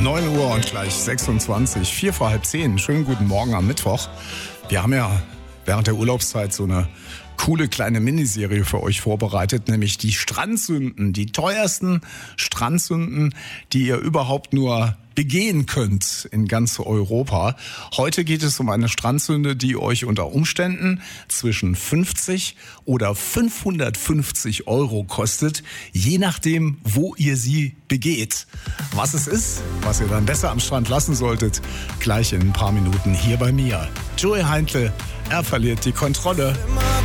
9 Uhr und gleich 26, 4 vor halb 10. Schönen guten Morgen am Mittwoch. Wir haben ja während der Urlaubszeit so eine coole kleine Miniserie für euch vorbereitet, nämlich die Strandsünden, die teuersten Strandsünden, die ihr überhaupt nur begehen könnt in ganz Europa. Heute geht es um eine Strandsünde, die euch unter Umständen zwischen 50 oder 550 Euro kostet, je nachdem, wo ihr sie begeht. Was es ist, was ihr dann besser am Strand lassen solltet, gleich in ein paar Minuten hier bei mir. Joey Heintl, er verliert die Kontrolle. Immer